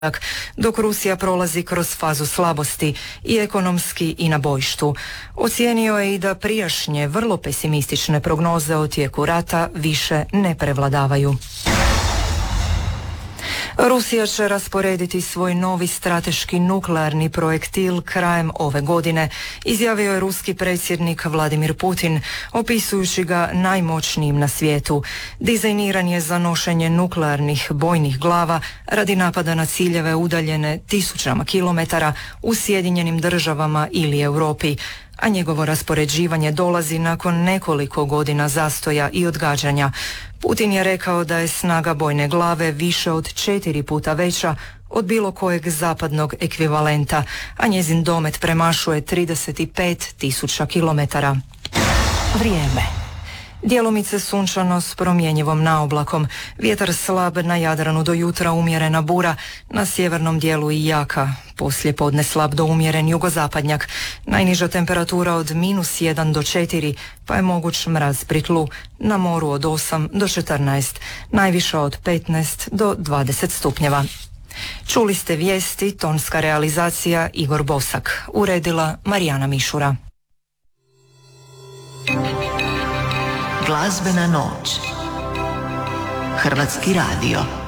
dok Rusija prolazi kroz fazu slabosti i ekonomski i na bojištu. Ocijenio je i da prijašnje vrlo pesimistične prognoze o tijeku rata više ne prevladavaju. Rusija će rasporediti svoj novi strateški nuklearni projektil krajem ove godine, izjavio je ruski predsjednik Vladimir Putin, opisujući ga najmoćnijim na svijetu. Dizajniran je za nošenje nuklearnih bojnih glava radi napada na ciljeve udaljene tisućama kilometara u Sjedinjenim Državama ili Europi, a njegovo raspoređivanje dolazi nakon nekoliko godina zastoja i odgađanja. Putin je rekao da je snaga bojne glave više od 4 puta veća od bilo kojeg zapadnog ekvivalenta, a njezin domet premašuje 35.000 kilometara. Vrijeme. Djelomice sunčano s promjenjivom naoblakom, vjetar slab na Jadranu do jutra, umjerena bura, na sjevernom dijelu i jaka, poslije podne slab do umjeren jugozapadnjak, najniža temperatura od -1 do 4, pa je moguć mraz pri tlu, na moru od 8 do 14, najviša od 15 do 20 stupnjeva. Čuli ste vijesti, tonska realizacija Igor Bosak, uredila Marijana Mišura. Glazbena noć. Hrvatski radio.